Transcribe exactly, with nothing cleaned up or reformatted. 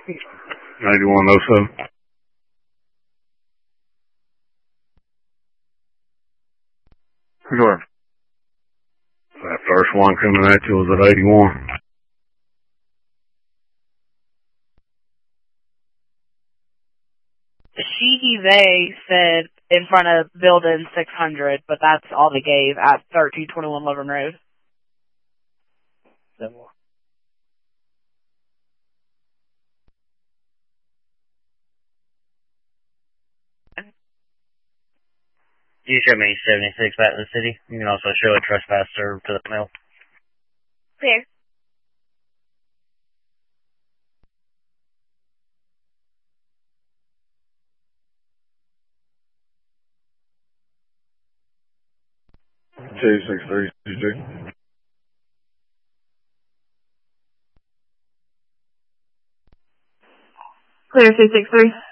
ninety-one oh seven. North. That first one coming at you was at eighty-one. She, they said in front of building six hundred, but that's all they gave at thirteen twenty-one Lovern Road. You show me seventy-six back to the city. You can also show a trespass served to the mail. Clear. J six three C J. Clear, two six three.